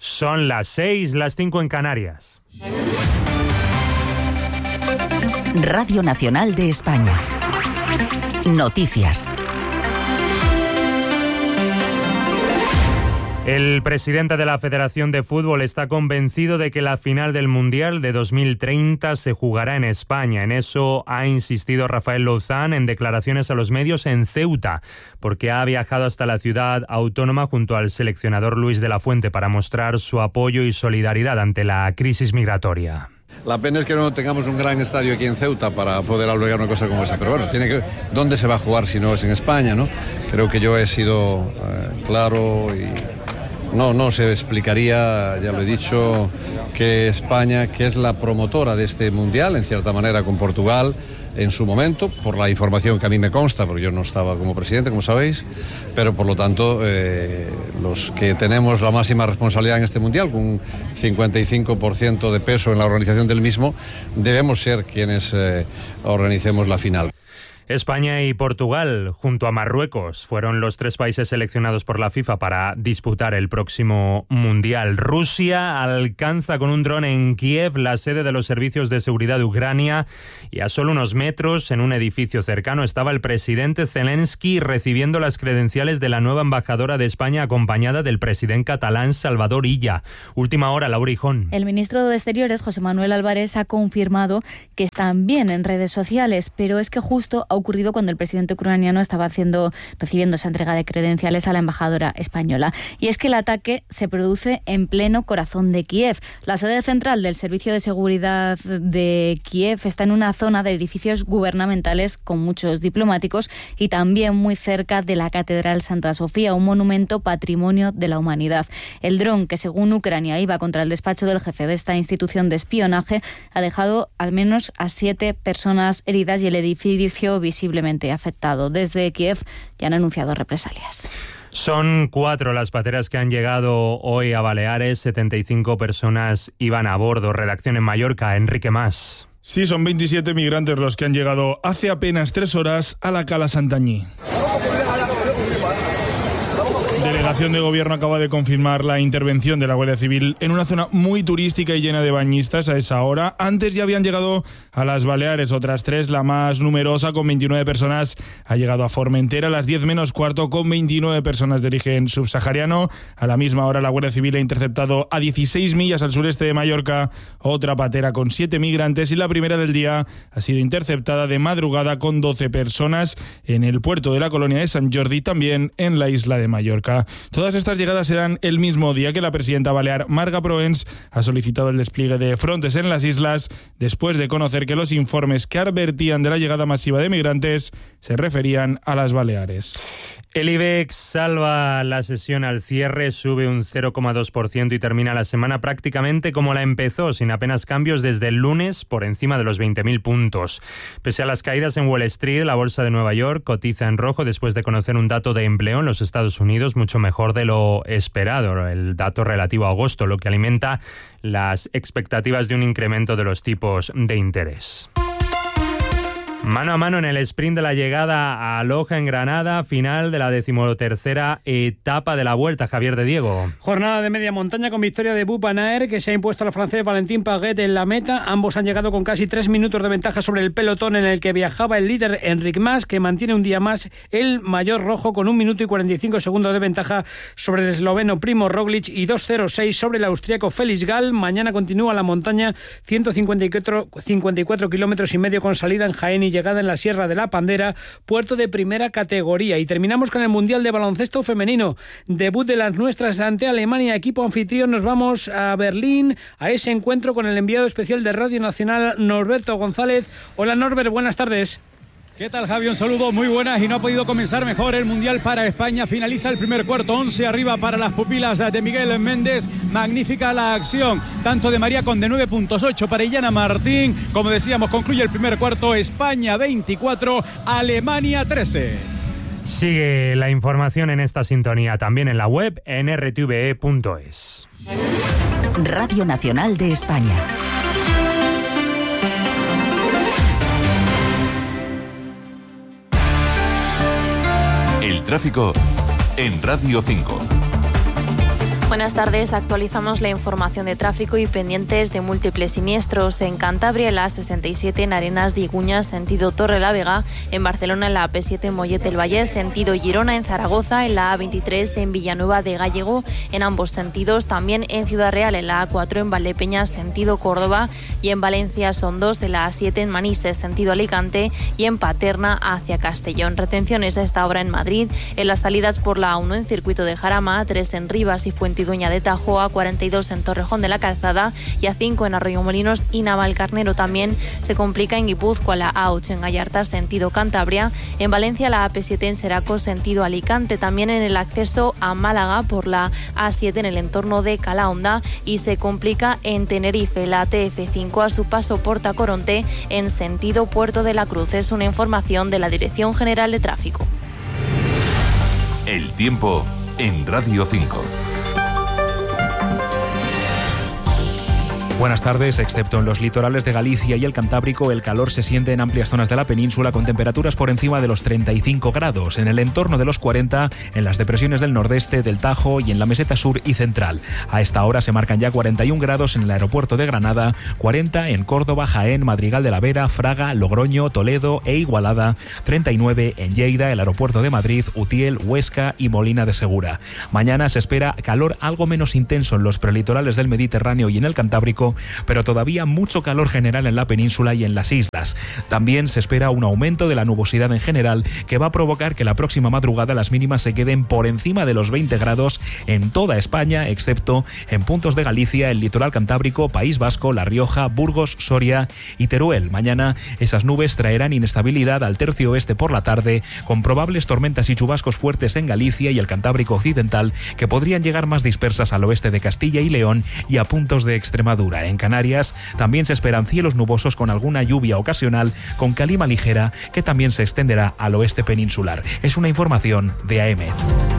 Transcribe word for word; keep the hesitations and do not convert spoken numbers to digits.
Son las seis, las cinco en Canarias. Radio Nacional de España. Noticias. El presidente de la Federación de Fútbol está convencido de que la final del Mundial de dos mil treinta se jugará en España. En eso ha insistido Rafael Lozán en declaraciones a los medios en Ceuta, porque ha viajado hasta la ciudad autónoma junto al seleccionador Luis de la Fuente para mostrar su apoyo y solidaridad ante la crisis migratoria. La pena es que no tengamos un gran estadio aquí en Ceuta para poder albergar una cosa como esa, pero bueno, tiene que, ¿dónde se va a jugar si no es en España, no? Creo que yo he sido eh, claro y no, no se explicaría, ya lo he dicho, que España, que es la promotora de este Mundial, en cierta manera con Portugal, en su momento, por la información que a mí me consta, porque yo no estaba como presidente, como sabéis, pero por lo tanto eh, los que tenemos la máxima responsabilidad en este Mundial, con un cincuenta y cinco por ciento de peso en la organización del mismo, debemos ser quienes eh, organicemos la final. España y Portugal, junto a Marruecos, fueron los tres países seleccionados por la FIFA para disputar el próximo Mundial. Rusia alcanza con un dron en Kiev la sede de los servicios de seguridad de Ucrania y a solo unos metros, en un edificio cercano, estaba el presidente Zelensky recibiendo las credenciales de la nueva embajadora de España acompañada del presidente catalán Salvador Illa. Última hora, Laura Hijón. El ministro de Exteriores, José Manuel Álvarez, ha confirmado que están bien en redes sociales, pero es que justo ha ocurrido cuando el presidente ucraniano estaba haciendo, recibiendo esa entrega de credenciales a la embajadora española. Y es que el ataque se produce en pleno corazón de Kiev. La sede central del Servicio de Seguridad de Kiev está en una zona de edificios gubernamentales con muchos diplomáticos y también muy cerca de la Catedral Santa Sofía, un monumento patrimonio de la humanidad. El dron, que según Ucrania iba contra el despacho del jefe de esta institución de espionaje, ha dejado al menos a siete personas heridas y el edificio visiblemente afectado. Desde Kiev ya han anunciado represalias. Son cuatro las pateras que han llegado hoy a Baleares. setenta y cinco personas iban a bordo. Redacción en Mallorca, Enrique Mas. Sí, son veintisiete migrantes los que han llegado hace apenas tres horas a la Cala Santanyí. La delegación de gobierno acaba de confirmar la intervención de la Guardia Civil en una zona muy turística y llena de bañistas a esa hora. Antes ya habían llegado a las Baleares otras tres, la más numerosa con veintinueve personas ha llegado a Formentera a las diez menos cuarto con veintinueve personas de origen subsahariano. A la misma hora la Guardia Civil ha interceptado a dieciséis millas al sureste de Mallorca otra patera con siete migrantes y la primera del día ha sido interceptada de madrugada con doce personas en el puerto de la colonia de Sant Jordi, también en la isla de Mallorca. Todas estas llegadas se dan el mismo día que la presidenta balear Marga Proens ha solicitado el despliegue de frontes en las islas después de conocer que los informes que advertían de la llegada masiva de migrantes se referían a las Baleares. El IBEX salva la sesión al cierre, sube un cero coma dos por ciento y termina la semana prácticamente como la empezó, sin apenas cambios desde el lunes, por encima de los veinte mil puntos. Pese a las caídas en Wall Street, la bolsa de Nueva York cotiza en rojo después de conocer un dato de empleo en los Estados Unidos mucho mejor de lo esperado, el dato relativo a agosto, lo que alimenta las expectativas de un incremento de los tipos de interés. Mano a mano en el sprint de la llegada a Loja en Granada, final de la decimotercera etapa de la Vuelta. Javier de Diego. Jornada de media montaña con victoria de Wout van Aert, que se ha impuesto al francés Valentin Paguet en la meta. Ambos han llegado con casi tres minutos de ventaja sobre el pelotón en el que viajaba el líder Enric Mas, que mantiene un día más el mayor rojo con un minuto y cuarenta y cinco segundos de ventaja sobre el esloveno Primo Roglic y dos cero seis sobre el austriaco Felix Gall. Mañana continúa la montaña, ciento cincuenta y cuatro kilómetros y medio con salida en Jaén y llegada en la Sierra de la Pandera, puerto de primera categoría. Y terminamos con el Mundial de Baloncesto Femenino. Debut de las nuestras ante Alemania, equipo anfitrión. Nos vamos a Berlín, a ese encuentro con el enviado especial de Radio Nacional, Norberto González. Hola Norbert, buenas tardes. ¿Qué tal, Javi? Un saludo, muy buenas, y no ha podido comenzar mejor el Mundial para España. Finaliza el primer cuarto, once arriba para las pupilas de Miguel Méndez. Magnífica la acción, tanto de María con de nueve punto ocho para Illana Martín. Como decíamos, concluye el primer cuarto, España veinticuatro, Alemania trece. Sigue la información en esta sintonía, también en la web en erre te ve e punto es. Radio Nacional de España. El tráfico en Radio cinco. Buenas tardes, actualizamos la información de tráfico y pendientes de múltiples siniestros. En Cantabria, en la A sesenta y siete en Arenas de Iguñas, sentido Torre-la-Vega. En Barcelona, en la A P siete en Mollet del Vallès, sentido Girona. En Zaragoza, en la A veintitrés en Villanueva de Gállego, en ambos sentidos. También en Ciudad Real, en la A cuatro en Valdepeñas, sentido Córdoba. Y en Valencia son dos, en la A siete en Manises, sentido Alicante. Y en Paterna, hacia Castellón. Retenciones a esta hora en Madrid, en las salidas por la A uno en Circuito de Jarama, A tres en Rivas y Fuentidueña de Tajo, A cuarenta y dos en Torrejón de la Calzada y A cinco en Arroyomolinos y Navalcarnero. También se complica en Guipúzcoa, la A ocho en Gallarta, sentido Cantabria. En Valencia, la A P siete en Seraco, sentido Alicante. También en el acceso a Málaga por la A siete en el entorno de Calahonda, y se complica en Tenerife, la T F cinco a su paso por Tacoronte en sentido Puerto de la Cruz. Es una información de la Dirección General de Tráfico. El tiempo en Radio cinco. Buenas tardes. Excepto en los litorales de Galicia y el Cantábrico, el calor se siente en amplias zonas de la península con temperaturas por encima de los treinta y cinco grados, en el entorno de los cuarenta en las depresiones del nordeste, del Tajo y en la meseta sur y central. A esta hora se marcan ya cuarenta y un grados en el aeropuerto de Granada, cuarenta en Córdoba, Jaén, Madrigal de la Vera, Fraga, Logroño, Toledo e Igualada, treinta y nueve en Lleida, el aeropuerto de Madrid, Utiel, Huesca y Molina de Segura. Mañana se espera calor algo menos intenso en los prelitorales del Mediterráneo y en el Cantábrico, pero todavía mucho calor general en la península y en las islas. También se espera un aumento de la nubosidad en general, que va a provocar que la próxima madrugada las mínimas se queden por encima de los veinte grados en toda España, excepto en puntos de Galicia, el litoral cantábrico, País Vasco, La Rioja, Burgos, Soria y Teruel. Mañana esas nubes traerán inestabilidad al tercio oeste por la tarde, con probables tormentas y chubascos fuertes en Galicia y el Cantábrico occidental, que podrían llegar más dispersas al oeste de Castilla y León y a puntos de Extremadura. En Canarias también se esperan cielos nubosos con alguna lluvia ocasional, con calima ligera que también se extenderá al oeste peninsular. Es una información de A E M E T.